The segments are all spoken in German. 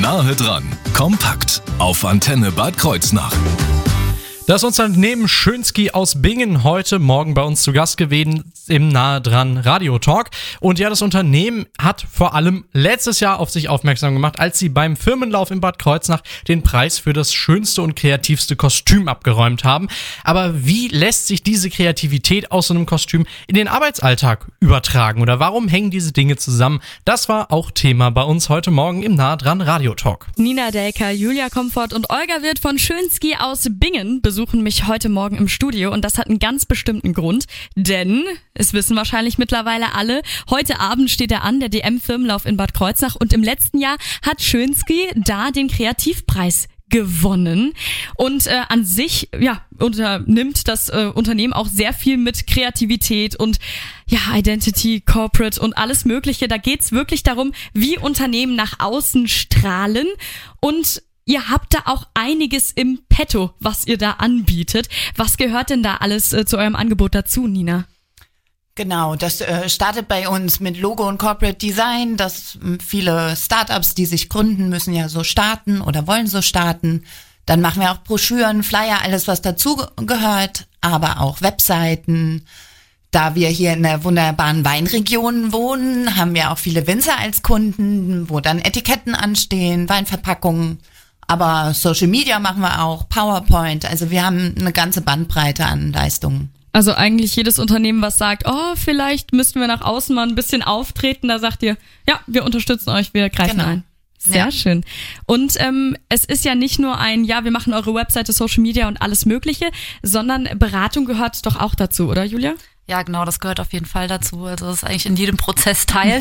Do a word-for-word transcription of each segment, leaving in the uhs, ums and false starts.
Nahe dran, kompakt auf Antenne Bad Kreuznach. Das Unternehmen Schönski aus Bingen heute Morgen bei uns zu Gast gewesen im Nahe dran Radio Talk. Und ja, das Unternehmen hat vor allem letztes Jahr auf sich aufmerksam gemacht, als sie beim Firmenlauf in Bad Kreuznach den Preis für das schönste und kreativste Kostüm abgeräumt haben. Aber wie lässt sich diese Kreativität aus so einem Kostüm in den Arbeitsalltag übertragen? Oder warum hängen diese Dinge zusammen? Das war auch Thema bei uns heute Morgen im Nahe dran Radio Talk. Nina Delker, Julia Komfort und Olga Wirth von Schönski aus Bingen besuchen mich heute Morgen im Studio und das hat einen ganz bestimmten Grund, denn es wissen wahrscheinlich mittlerweile alle, heute Abend steht er an, der D M-Firmenlauf in Bad Kreuznach und im letzten Jahr hat Schönski da den Kreativpreis gewonnen und äh, an sich ja unternimmt das äh, Unternehmen auch sehr viel mit Kreativität und ja Identity, Corporate und alles Mögliche. Da geht's wirklich darum, wie Unternehmen nach außen strahlen und ihr habt da auch einiges im Petto, was ihr da anbietet. Was gehört denn da alles äh, zu eurem Angebot dazu, Nina? Genau, das äh, startet bei uns mit Logo und Corporate Design. Das m, viele Startups, die sich gründen, müssen ja so starten oder wollen so starten. Dann machen wir auch Broschüren, Flyer, alles was dazu gehört, aber auch Webseiten. Da wir hier in der wunderbaren Weinregion wohnen, haben wir auch viele Winzer als Kunden, wo dann Etiketten anstehen, Weinverpackungen. Aber Social Media machen wir auch, PowerPoint. Also wir haben eine ganze Bandbreite an Leistungen. Also eigentlich jedes Unternehmen, was sagt, oh, vielleicht müssten wir nach außen mal ein bisschen auftreten, da sagt ihr, ja, wir unterstützen euch, wir greifen Genau. ein. Sehr ja. schön. Und ähm, es ist ja nicht nur ein, ja, wir machen eure Webseite, Social Media und alles Mögliche, sondern Beratung gehört doch auch dazu, oder Julia? Ja, genau, das gehört auf jeden Fall dazu. Also das ist eigentlich in jedem Prozess Teil.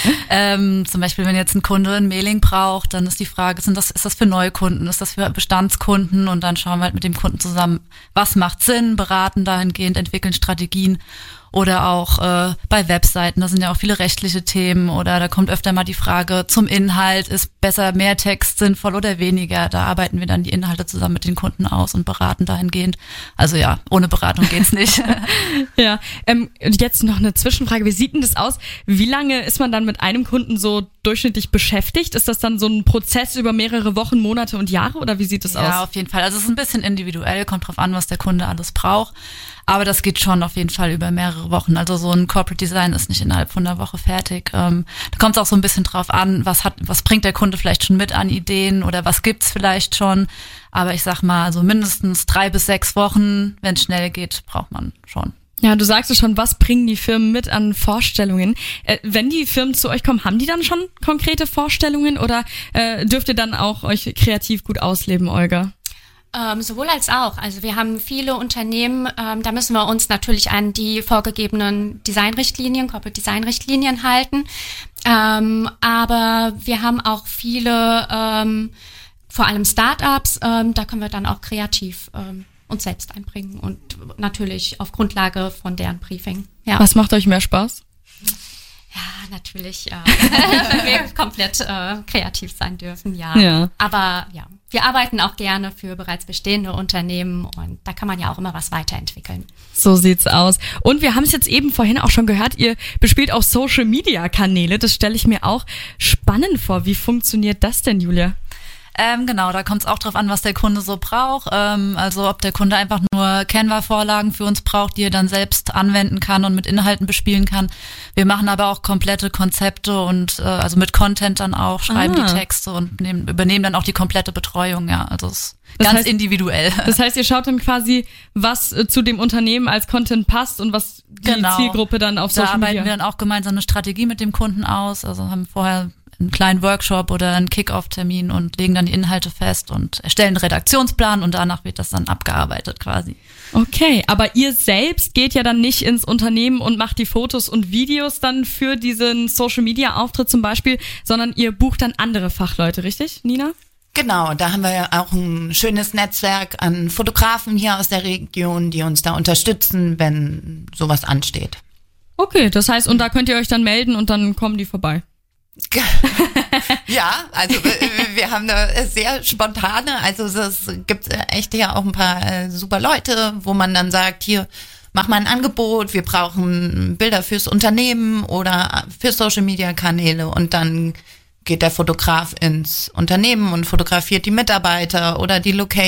ähm, zum Beispiel, wenn jetzt ein Kunde ein Mailing braucht, dann ist die Frage, sind das, ist das für Neukunden, ist das für Bestandskunden? Und dann schauen wir halt mit dem Kunden zusammen, was macht Sinn, beraten dahingehend, entwickeln Strategien. Oder auch äh, bei Webseiten, da sind ja auch viele rechtliche Themen oder da kommt öfter mal die Frage zum Inhalt, ist besser mehr Text sinnvoll oder weniger? Da arbeiten wir dann die Inhalte zusammen mit den Kunden aus und beraten dahingehend. Also ja, ohne Beratung geht's nicht. Ja, ähm, jetzt noch eine Zwischenfrage, wie sieht denn das aus? Wie lange ist man dann mit einem Kunden so durchschnittlich beschäftigt? Ist das dann so ein Prozess über mehrere Wochen, Monate und Jahre oder wie sieht das ja, aus? Ja, auf jeden Fall. Also es ist ein bisschen individuell, kommt drauf an, was der Kunde alles braucht. Aber das geht schon auf jeden Fall über mehrere Wochen. Also so ein Corporate Design ist nicht innerhalb von einer Woche fertig. Ähm, da kommt es auch so ein bisschen drauf an, was hat, was bringt der Kunde vielleicht schon mit an Ideen oder was gibt's vielleicht schon. Aber ich sag mal, so mindestens drei bis sechs Wochen, wenn es schnell geht, braucht man schon. Ja, du sagst es schon, was bringen die Firmen mit an Vorstellungen? Äh, wenn die Firmen zu euch kommen, haben die dann schon konkrete Vorstellungen oder äh, dürft ihr dann auch euch kreativ gut ausleben, Olga? Ähm, sowohl als auch. Also wir haben viele Unternehmen, ähm, da müssen wir uns natürlich an die vorgegebenen Designrichtlinien, Corporate Design-Richtlinien halten. Ähm, aber wir haben auch viele, ähm, vor allem Startups, ähm, da können wir dann auch kreativ ähm, uns selbst einbringen und natürlich auf Grundlage von deren Briefing. Ja. Was macht euch mehr Spaß? Ja, natürlich, äh, wenn wir komplett äh, kreativ sein dürfen, ja. ja. Aber ja, wir arbeiten auch gerne für bereits bestehende Unternehmen und da kann man ja auch immer was weiterentwickeln. So sieht's aus. Und wir haben es jetzt eben vorhin auch schon gehört, ihr bespielt auch Social-Media-Kanäle. Das stelle ich mir auch spannend vor. Wie funktioniert das denn, Julia? Ähm, genau, da kommt es auch drauf an, was der Kunde so braucht. Ähm, also ob der Kunde einfach nur Canva-Vorlagen für uns braucht, die er dann selbst anwenden kann und mit Inhalten bespielen kann. Wir machen aber auch komplette Konzepte und äh, also mit Content dann auch, schreiben Aha. die Texte und nehmen, übernehmen dann auch die komplette Betreuung. Ja, also es ist Das ganz heißt, individuell. Das heißt, ihr schaut dann quasi, was äh, zu dem Unternehmen als Content passt und was die genau. Zielgruppe dann auf Da Social Media. arbeiten wir dann auch gemeinsam eine Strategie mit dem Kunden aus. Also haben vorher einen kleinen Workshop oder einen Kick-Off-Termin und legen dann die Inhalte fest und erstellen einen Redaktionsplan und danach wird das dann abgearbeitet quasi. Okay, aber ihr selbst geht ja dann nicht ins Unternehmen und macht die Fotos und Videos dann für diesen Social-Media-Auftritt zum Beispiel, sondern ihr bucht dann andere Fachleute, richtig, Nina? Genau, da haben wir ja auch ein schönes Netzwerk an Fotografen hier aus der Region, die uns da unterstützen, wenn sowas ansteht. Okay, das heißt, und da könnt ihr euch dann melden und dann kommen die vorbei. Ja, also wir haben da sehr spontane, also es gibt echt ja auch ein paar super Leute, wo man dann sagt, hier, mach mal ein Angebot, wir brauchen Bilder fürs Unternehmen oder für Social Media Kanäle und dann geht der Fotograf ins Unternehmen und fotografiert die Mitarbeiter oder die Location.